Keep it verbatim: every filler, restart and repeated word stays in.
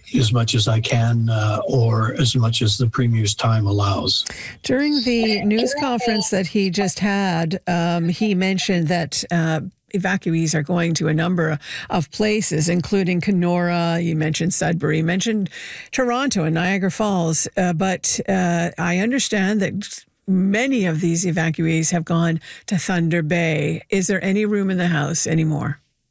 as much as I can uh, or as much as the Premier's time allows. During the news conference that he just had, um, he mentioned that uh, evacuees are going to a number of places, including Kenora. You mentioned Sudbury, you mentioned Toronto and Niagara Falls. Uh, but uh, I understand that many of these evacuees have gone to Thunder Bay. Is there any room in the house anymore?